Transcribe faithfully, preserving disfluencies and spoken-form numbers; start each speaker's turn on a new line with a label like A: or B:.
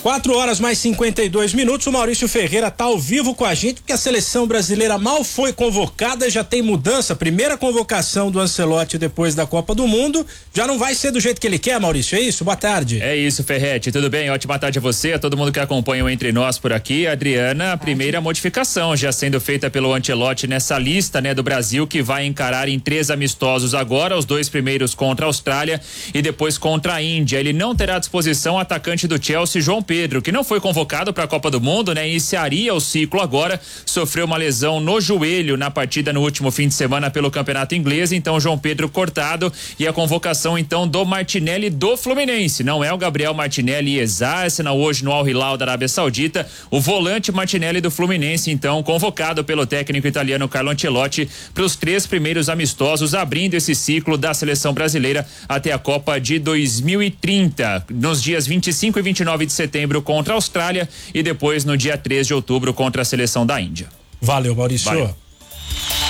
A: quatro horas mais cinquenta e dois minutos, o Maurício Ferreira tá ao vivo com a gente, porque a seleção brasileira mal foi convocada, já tem mudança, primeira convocação do Ancelotti depois da Copa do Mundo, já não vai ser do jeito que ele quer, Maurício, é isso? Boa tarde.
B: É isso, Ferretti, tudo bem? Ótima tarde a você, a todo mundo que acompanha o Entre Nós por aqui. Adriana, a primeira modificação já sendo feita pelo Ancelotti nessa lista, né, do Brasil, que vai encarar em três amistosos agora, os dois primeiros contra a Austrália e depois contra a Índia. Ele não terá à disposição o atacante do Chelsea, João Pedro, que não foi convocado para a Copa do Mundo, né? Iniciaria o ciclo agora, sofreu uma lesão no joelho na partida no último fim de semana pelo Campeonato Inglês, então João Pedro cortado e a convocação então do Martinelli do Fluminense, não é o Gabriel Martinelli ex-Arsenal, hoje no Al Hilal da Arábia Saudita, o volante Martinelli do Fluminense, então convocado pelo técnico italiano Carlo Ancelotti para os três primeiros amistosos, abrindo esse ciclo da seleção brasileira até a Copa de dois mil e trinta, nos dias vinte e cinco e vinte e nove de setembro contra a Austrália e depois no dia três de outubro contra a seleção da Índia.
A: Valeu, Maurício. Valeu.